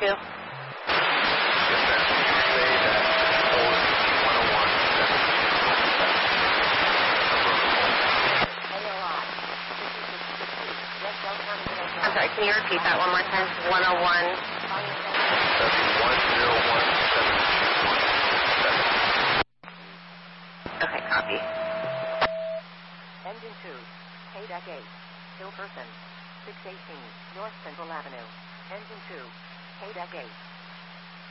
2. I'm sorry, can you repeat that one more time? 101. Okay, copy. Engine 2, K-Deck 8, Hillperson, 618, North Central Avenue. Engine 2, K-Deck 8.